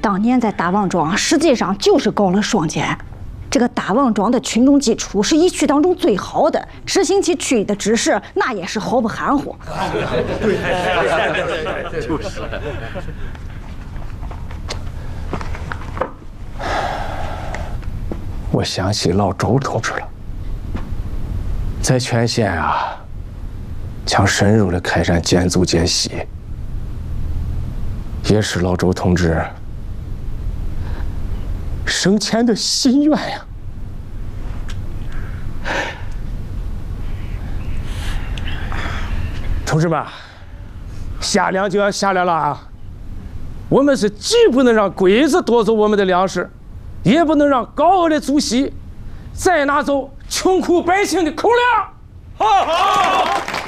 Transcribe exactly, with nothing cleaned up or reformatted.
当年在大王庄，实际上就是搞了双减。这个大王庄的群众基础是一区当中最好的，执行起区域的指示，那也是毫不含糊。 对，就是。 我想起老周同志了，在全县啊，将深入的开展减租减息，也是老周同志生前的心愿呀。同志们，下粮就要下来了啊！我们是既不能让鬼子夺走我们的粮食，也不能让高额的租息再拿走穷苦百姓的口粮。好。好